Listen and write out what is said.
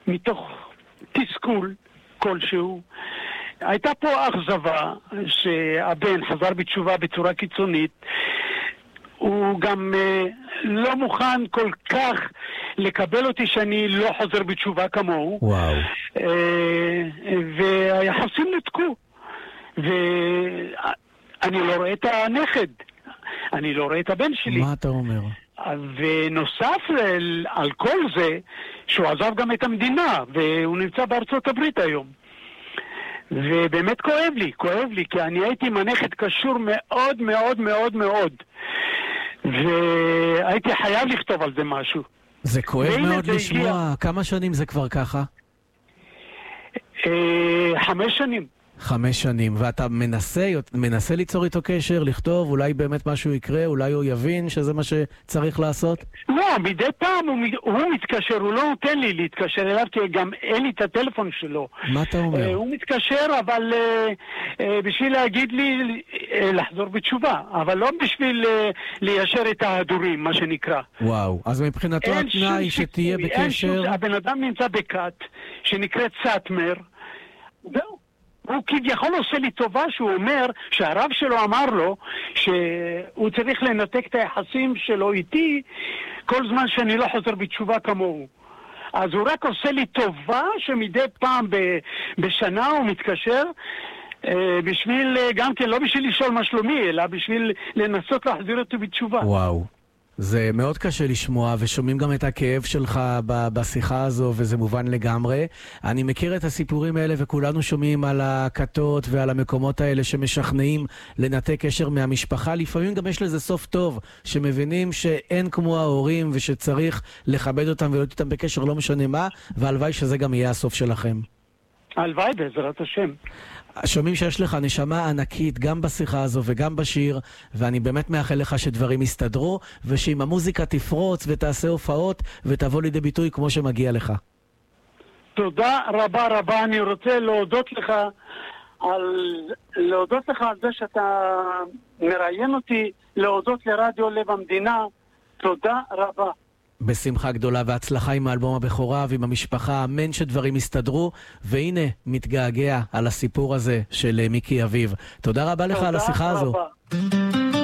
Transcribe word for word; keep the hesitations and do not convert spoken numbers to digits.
מתוך תסכול כלשהו. הייתה פה אכזבה שהבן חזר בתשובה בצורה קיצונית. הוא גם uh, לא מוכן כל כך לקבל אותי שאני לא חוזר בתשובה כמוהו. וואו. Uh, והיחסים נתקו. ואני לא רואה את הנכד. אני לא רואה את הבן שלי. מה אתה אומר? ונוסף על, על כל זה, שהוא עזב גם את המדינה, והוא נמצא בארצות הברית היום. ובאמת כואב לי, כואב לי, כי אני הייתי עם הנכד קשור מאוד מאוד מאוד מאוד. והייתי חייב לכתוב על זה משהו. זה כואב מאוד לשמוע. הגיע... כמה שנים זה כבר ככה? אה, חמש שנים. חמש שנים, ואתה מנסה, מנסה ליצור איתו קשר, לכתוב, אולי באמת משהו יקרה, אולי הוא יבין שזה מה שצריך לעשות? לא, מדי פעם הוא, הוא מתקשר, הוא לא נותן לי להתקשר אליו, כי גם אין לי את הטלפון שלו. מה אתה אומר? Uh, הוא מתקשר, אבל uh, uh, בשביל להגיד לי uh, לחזור בתשובה, אבל לא בשביל uh, ליישר את ההדורים, מה שנקרא. וואו, אז מבחינתו התנאי שתהיה בקשר... הבן אדם נמצא בקאט, שנקראת סאטמר, זהו. הוא כביכול עושה לי טובה שהוא אומר שהרב שלו אמר לו שהוא צריך לנתק את היחסים שלו איתי כל זמן שאני לא חוזר בתשובה כמוהו. אז הוא רק עושה לי טובה שמדי פעם בשנה הוא מתקשר בשביל, גם כן לא בשביל לשאול מה שלומי, אלא בשביל לנסות להחזיר אותו בתשובה. וואו. זה מאוד קשה לשמוע, ושומעים גם את הכאב שלך בשיחה הזו, וזה מובן לגמרי. אני מכיר את הסיפורים האלה, וכולנו שומעים על הכתות ועל המקומות האלה שמשכנעים לנתק קשר מהמשפחה. לפעמים גם יש לזה סוף טוב, שמבינים שאין כמו ההורים, ושצריך לכבד אותם ולהיות איתם בקשר, לא משנה מה, והלוואי שזה גם יהיה הסוף שלכם. הלוואי בעזרת השם. שומעים שיש לך נשמה ענקית גם בשיחה הזו וגם בשיר, ואני באמת מאחל לך שדברים יסתדרו, ושאם המוזיקה תפרוץ ותעשה הופעות ותבוא לידי ביטוי כמו שמגיע לך. תודה רבה רבה. אני רוצה להודות לך על, להודות לך על זה שאתה מראיין אותי, להודות לרדיו לב המדינה. תודה רבה. בשמחה גדולה והצלחה עם האלבום הבכורה ועם המשפחה, אמן שדברים יסתדרו, והנה מתגעגע על הסיפור הזה של מיקי אביב. תודה רבה לך על השיחה הזו. תודה רבה.